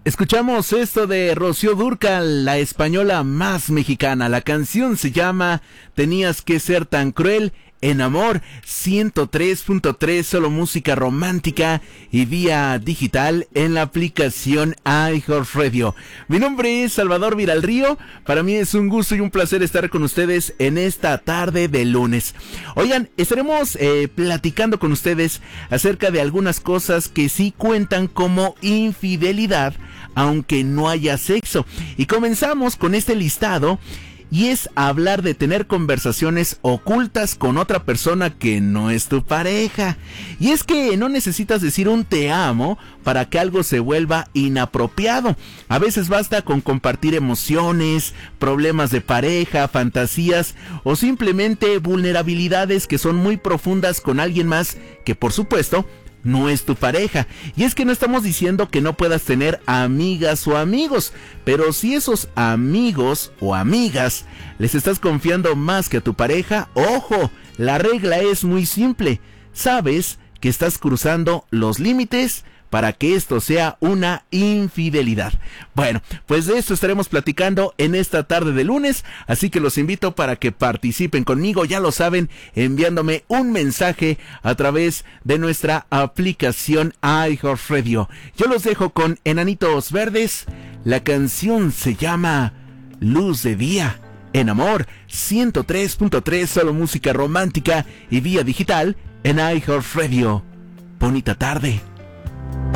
Escuchamos esto de Rocío Dúrcal, la española más mexicana. La canción se llama Tenías que ser tan cruel. En Amor 103.3, solo música romántica y vía digital en la aplicación iHeartRadio. Mi nombre es Salvador Viralrío. Para mí es un gusto y un placer estar con ustedes en esta tarde de lunes. Oigan, estaremos platicando con ustedes acerca de algunas cosas que sí cuentan como infidelidad, aunque no haya sexo. Y comenzamos con este listado. Y es hablar de tener conversaciones ocultas con otra persona que no es tu pareja. Y es que no necesitas decir un te amo para que algo se vuelva inapropiado. A veces basta con compartir emociones, problemas de pareja, fantasías o simplemente vulnerabilidades que son muy profundas con alguien más que, por supuesto, no es tu pareja. Y es que no estamos diciendo que no puedas tener amigas o amigos, pero si esos amigos o amigas les estás confiando más que a tu pareja, ojo, la regla es muy simple. Sabes que estás cruzando los límites para que esto sea una infidelidad. Bueno, pues de esto estaremos platicando en esta tarde de lunes, así que los invito para que participen conmigo, ya lo saben, enviándome un mensaje a través de nuestra aplicación iHeartRadio. Yo los dejo con Enanitos Verdes, la canción se llama Luz de Día. En Amor 103.3, solo música romántica y vía digital en iHeartRadio. Bonita tarde.